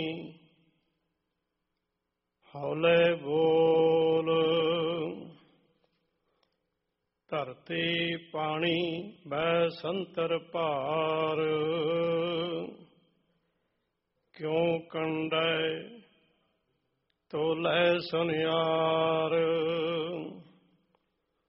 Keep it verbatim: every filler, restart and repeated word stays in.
ਹੌਲੇ ਬੋਲ ਧਰਤੀ ਪਾਣੀ ਬੈ ਸੰਤਰ ਭਾਰ, ਕਿਉ ਕੰਡੈ ਤੋਲੈ ਸੁਨਿਆਰ।